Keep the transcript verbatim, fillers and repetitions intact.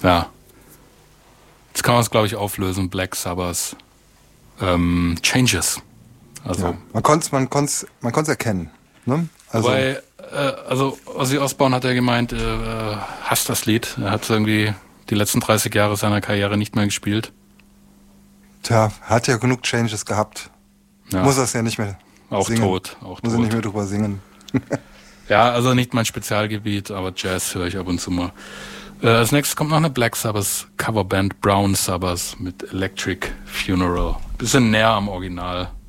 ja. Jetzt kann man es, glaube ich, auflösen. Black Sabbath. Ähm, Changes. Also, ja. Man konnte es man konnt's, man konnt's erkennen. Ne? Also, wobei, äh, also Ozzy Osbourne hat ja gemeint, äh, hasst das Lied. Er hat irgendwie die letzten dreißig Jahre seiner Karriere nicht mehr gespielt. Tja, hat ja genug Changes gehabt. Ja. Muss das ja nicht mehr auch singen. Tot. Auch Muss tot. er nicht mehr drüber singen. Ja, also nicht mein Spezialgebiet, aber Jazz höre ich ab und zu mal. Äh, als nächstes kommt noch eine Black Sabbath Coverband, Brown Sabbath mit Electric Funeral. Bisschen näher am Original.